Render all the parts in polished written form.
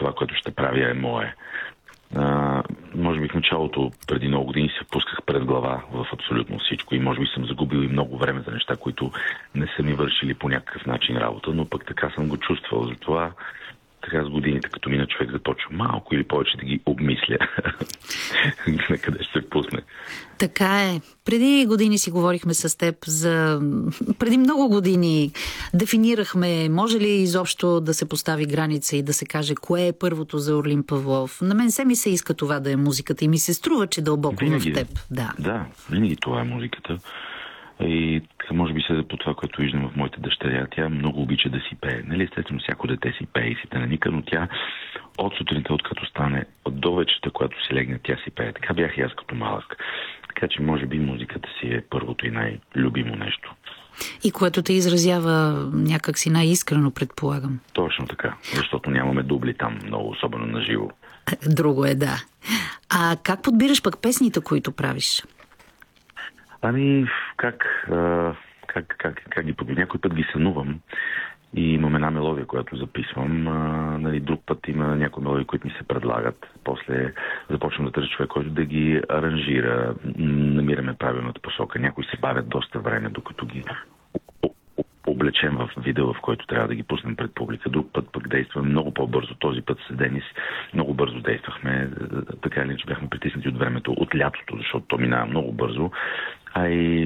това, което ще правя, е мое. Може би в началото, преди много години, се пусках пред глава в абсолютно всичко и може би съм загубил и много време за неща, които не са ми вършили по някакъв начин работа, но пък така съм го чувствал. Затова така с годините, като мина, човек започва малко или повече да ги обмисля. На къде ще се пусне. Така е. Преди години си говорихме с теб преди много години дефинирахме, може ли изобщо да се постави граница и да се каже кое е първото за Орлин Павлов. На мен се ми се иска това да е музиката и ми се струва, че дълбоко винаги в теб. Да, винаги това е музиката. И така, може би се по това, което виждам в моите дъщеря, тя много обича да си пее. Нали, естествено, всяко дете си пее и си тенаника, но тя от сутринта, откато стане, до вечерта, когато си легне, тя си пее. Така бях и аз като малък. Така че, може би, музиката си е първото и най-любимо нещо. И което те изразява някак си най-искрено, предполагам. Точно така, защото нямаме дубли там много, особено на живо. Друго е, да. А как подбираш пък песните, които правиш? Ами, как ги подбирам? Някой път ги сънувам и имам една мелодия, която записвам. Друг път има някои мелодии, които ми се предлагат. После започвам да търся човек, който да ги аранжира. Намираме правилната посока. Някои се бавят доста време, докато ги облечем в видео, в който трябва да ги пуснем пред публика. Друг път пък действаме много по-бързо. Този път с Денис много бързо действахме. Така или иначе бяхме притиснати от времето, от лятото, защото то минава много бързо. А и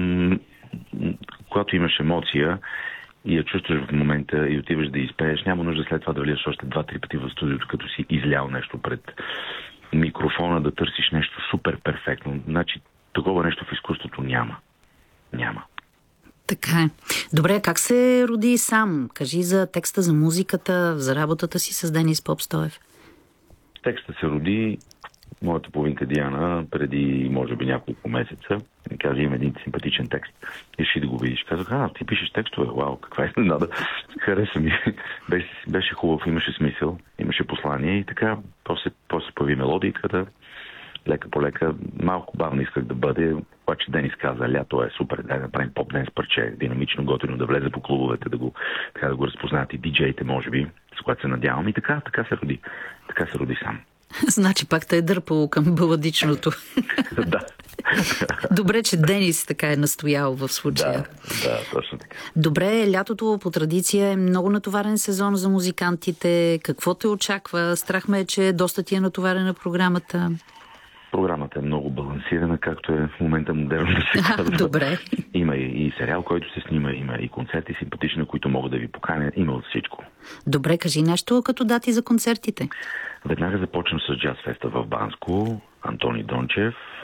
когато имаш емоция и я чувстваш в момента и отиваш да изпееш, няма нужда след това да влизаш още 2-3 пъти в студиото, като си излял нещо пред микрофона, да търсиш нещо супер перфектно. Значи, такова нещо в изкуството няма. Няма. Така е. Добре, как се роди сам? Кажи за текста, за музиката, за работата си с Денис Попстоев. Текста се роди моята половинка Диана преди, може би, няколко месеца. Ми каза, има един симпатичен текст. Искаш да го видиш. Казах, ти пишеш текстове. Вау, каква е изненада. Хареса ми. Беше хубав, имаше смисъл, имаше послание и така. После появи мелодиката. Лека по лека. Малко бавно исках да бъде. Обаче Денис каза, лято е супер, дай да направим поп-денс парче, динамично, готино, да влезе по клубовете, да го разпознаят и диджеите, може би, с което се надявам. И така се роди. Така се роди сам. Значи пак те е дърпало към баладичното. Да. Добре, че Денис така е настоял в случая. Да, точно така. Добре, лятото по традиция е много натоварен сезон за музикантите. Какво те очаква? Страх ме е, че доста ти е натоварена програмата. Програмата е много балансирана, както е в момента модерно да се казва. Добре. Има и сериал, който се снима, има и концерти симпатични, които могат да ви поканят. Има от всичко. Добре, кажи нещо като дати за концертите. Веднага започвам с Джаз Феста в Банско, Антони Дончев,